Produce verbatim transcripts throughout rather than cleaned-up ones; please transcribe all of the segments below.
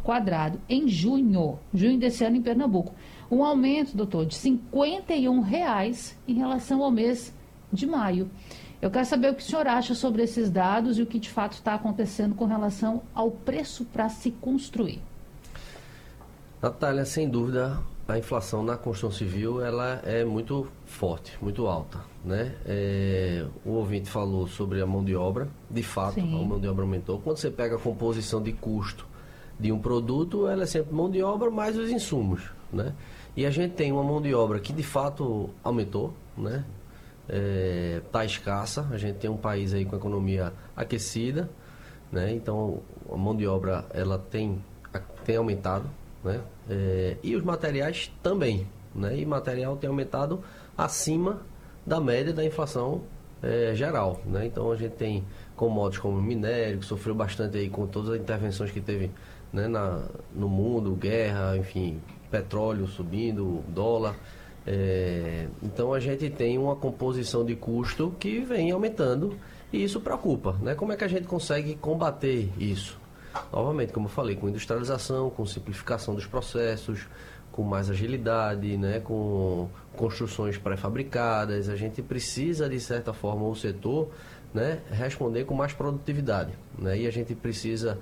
quadrado em junho, junho desse ano em Pernambuco. Um aumento, doutor, de cinquenta e um reais em relação ao mês de maio. Eu quero saber o que o senhor acha sobre esses dados e o que de fato está acontecendo com relação ao preço para se construir. Natália, sem dúvida, a inflação na construção civil ela é muito forte, muito alta, né? É, o ouvinte falou sobre a mão de obra, de fato, Sim. a mão de obra aumentou. Quando você pega a composição de custo de um produto, ela é sempre mão de obra mais os insumos, né? E a gente tem uma mão de obra que de fato aumentou, né? É, tá escassa, a gente tem um país aí com a economia aquecida, né? Então a mão de obra ela tem, tem aumentado, né? É, e os materiais também, né? E material tem aumentado acima da média da inflação é, geral, né? Então a gente tem commodities como minério, que sofreu bastante aí com todas as intervenções que teve, né, na, no mundo, guerra, enfim, petróleo subindo, dólar. É, então a gente tem uma composição de custo que vem aumentando e isso preocupa, né? Como é que a gente consegue combater isso? Novamente, como eu falei, com industrialização, com simplificação dos processos, com mais agilidade, né? Com construções pré-fabricadas, a gente precisa, de certa forma, o setor, né, responder com mais produtividade, né? E a gente precisa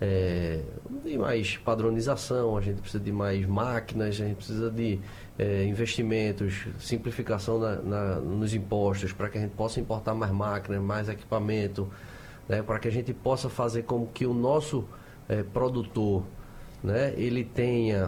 É, de mais padronização, a gente precisa de mais máquinas, a gente precisa de é, investimentos, simplificação na, na, nos impostos, para que a gente possa importar mais máquinas, mais equipamento, né, para que a gente possa fazer com que o nosso é, produtor, né, ele tenha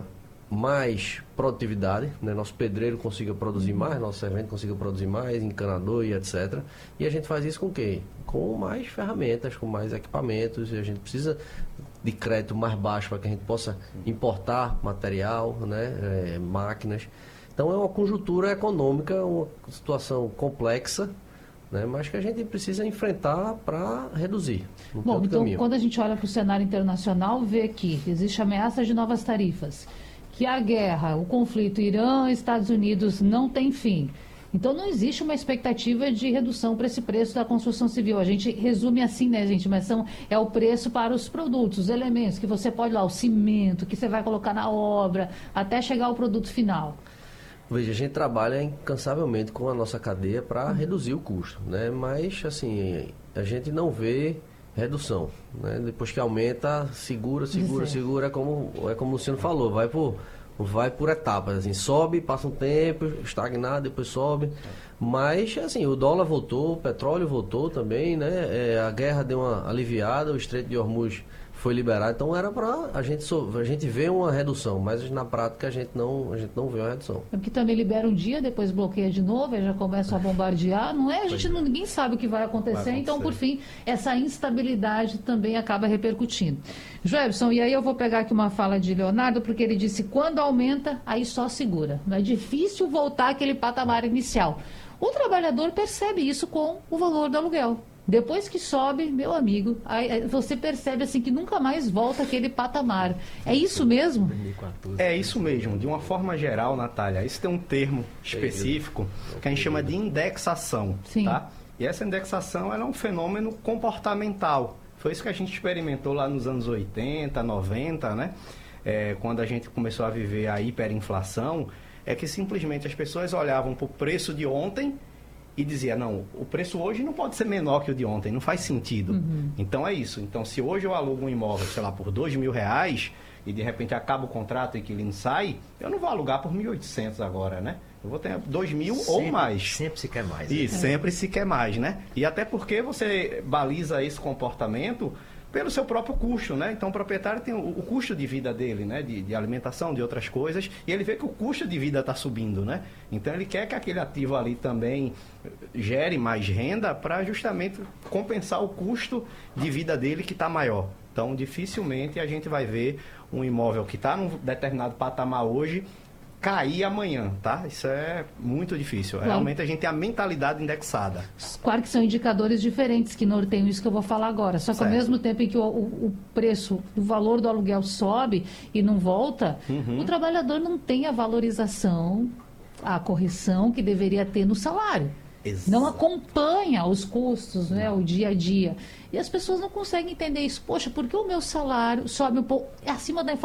mais produtividade, né, nosso pedreiro consiga produzir mais, nosso servente consiga produzir mais, encanador e etcétera. E a gente faz isso com o quê? Com mais ferramentas, com mais equipamentos, e a gente precisa de crédito mais baixo para que a gente possa importar material, né, é, máquinas. Então é uma conjuntura econômica, uma situação complexa, né, mas que a gente precisa enfrentar para reduzir. Bom, então caminho. Quando a gente olha para o cenário internacional, vê que existe ameaça de novas tarifas, que a guerra, o conflito Irã, Estados Unidos não tem fim. Então não existe uma expectativa de redução para esse preço da construção civil. A gente resume assim, né, gente? Mas são, é o preço para os produtos, os elementos que você pode lá, o cimento, que você vai colocar na obra, até chegar ao produto final. Veja, a gente trabalha incansavelmente com a nossa cadeia para reduzir o custo, né? Mas, assim, a gente não vê redução, né? Depois que aumenta, segura, segura, Dizer. segura, é como, é como o Luciano falou, vai por... vai por etapas, assim, sobe, passa um tempo, estagnado, depois sobe, mas, assim, o dólar voltou, o petróleo voltou também, né, é, a guerra deu uma aliviada, o Estreito de Hormuz foi liberado, então era para a gente, so, a gente ver uma redução, mas na prática a gente não, a gente não vê uma redução. É porque também libera um dia, depois bloqueia de novo, aí já começa a bombardear, não é? A gente não, ninguém sabe o que vai acontecer, vai acontecer, então por fim, essa instabilidade também acaba repercutindo. Joelson, e aí eu vou pegar aqui uma fala de Leonardo, porque ele disse, quando aumenta, aí só segura. Não é difícil voltar àquele patamar inicial. O trabalhador percebe isso com o valor do aluguel. Depois que sobe, meu amigo, aí você percebe assim que nunca mais volta aquele patamar. É isso mesmo? É isso mesmo. De uma forma geral, Natália, isso tem um termo específico que a gente chama de indexação. Sim. Tá? E essa indexação ela é um fenômeno comportamental. Foi isso que a gente experimentou lá nos anos oitenta, noventa, né? É, quando a gente começou a viver a hiperinflação, é que simplesmente as pessoas olhavam para o preço de ontem e dizia, não, o preço hoje não pode ser menor que o de ontem, não faz sentido. Uhum. Então é isso. Então se hoje eu alugo um imóvel, sei lá, por dois mil reais e de repente acaba o contrato e o inquilino sai, eu não vou alugar por mil e oitocentos agora, né? Eu vou ter dois mil sempre, ou mais. Sempre se quer mais. E né? sempre se quer mais, né? E até porque você baliza esse comportamento pelo seu próprio custo, né? Então o proprietário tem o, o custo de vida dele, né? De, de alimentação, de outras coisas, e ele vê que o custo de vida está subindo, né? Então ele quer que aquele ativo ali também gere mais renda para justamente compensar o custo de vida dele que está maior. Então dificilmente a gente vai ver um imóvel que está num determinado patamar hoje cair amanhã, tá? Isso é muito difícil. Claro. Realmente a gente tem a mentalidade indexada. Claro que são indicadores diferentes que norteiam isso que eu vou falar agora. Só que certo. Ao mesmo tempo em que o, o preço, o valor do aluguel sobe e não volta, uhum. o trabalhador não tem a valorização, a correção que deveria ter no salário. Exato. Não acompanha os custos, né, o dia a dia. E as pessoas não conseguem entender isso. Poxa, por que o meu salário sobe um pouco acima da inflação?